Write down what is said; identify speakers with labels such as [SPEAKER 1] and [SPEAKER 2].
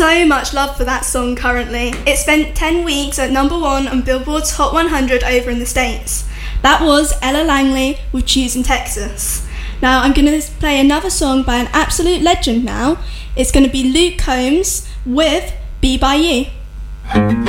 [SPEAKER 1] so much love for that song currently. It spent 10 weeks at number 1 on Billboard's Hot 100 over in the States. That was Ella Langley with Choosing Texas. Now I'm going to play another song by an absolute legend now. It's going to be Luke Combs with Be By You.